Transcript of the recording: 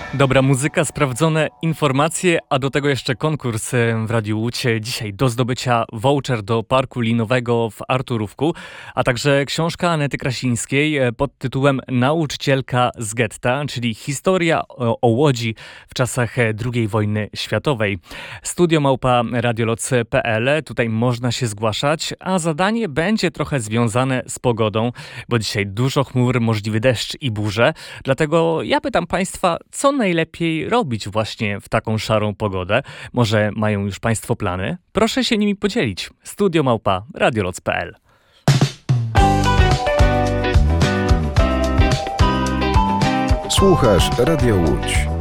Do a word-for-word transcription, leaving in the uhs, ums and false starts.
Dobra muzyka, sprawdzone informacje, a do tego jeszcze konkurs w Radiu Łódź. Dzisiaj do zdobycia voucher do parku linowego w Arturówku, a także książka Anety Krasińskiej pod tytułem Nauczycielka z getta, czyli historia o, o Łodzi w czasach drugiej wojny światowej. Studio małpa radioloc kropka pe el, tutaj można się zgłaszać, a zadanie będzie trochę związane z pogodą, bo dzisiaj dużo chmur, możliwy deszcz i burze, dlatego ja pytam Państwa, co najlepiej robić właśnie w taką szarą pogodę? Może mają już Państwo plany? Proszę się nimi podzielić. Studio małpa radioloc kropka pe el. Słuchasz Radio Łódź.